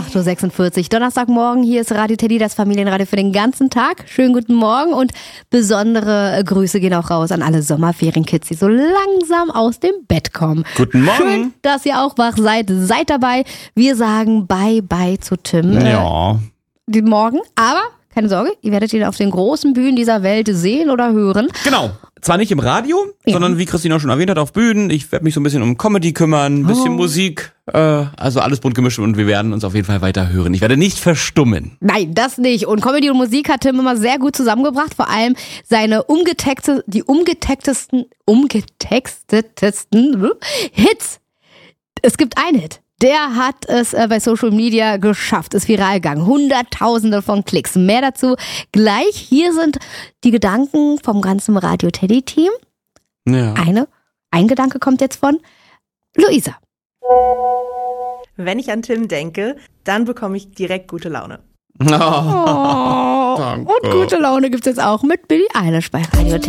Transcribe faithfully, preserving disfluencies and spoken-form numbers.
acht Uhr sechsundvierzig, Donnerstagmorgen. Hier ist Radio Teddy, das Familienradio für den ganzen Tag. Schönen guten Morgen und besondere Grüße gehen auch raus an alle Sommerferienkids, die so langsam aus dem Bett kommen. Guten Morgen. Schön, dass ihr auch wach seid. Seid dabei. Wir sagen Bye-bye zu Tim. Ja. Äh, den Morgen, aber keine Sorge, ihr werdet ihn auf den großen Bühnen dieser Welt sehen oder hören. Genau. Zwar nicht im Radio, ja. sondern wie Christina schon erwähnt hat, auf Bühnen. Ich werde mich so ein bisschen um Comedy kümmern, ein bisschen oh. Musik, äh, also alles bunt gemischt und wir werden uns auf jeden Fall weiter hören. Ich werde nicht verstummen. Nein, das nicht. Und Comedy und Musik hat Tim immer sehr gut zusammengebracht. Vor allem seine umgetexte, die umgetextesten, umgetextetesten Hits. Es gibt einen Hit. Der hat es äh, bei Social Media geschafft, ist viral gegangen. Hunderttausende von Klicks. Mehr dazu gleich. Hier sind die Gedanken vom ganzen Radio Teddy Team. Ja. Eine, ein Gedanke kommt jetzt von Luisa. Wenn ich an Tim denke, dann bekomme ich direkt gute Laune. Oh, Oh, danke. und gute Laune gibt's jetzt auch mit Billie Eilish bei Radio Teddy.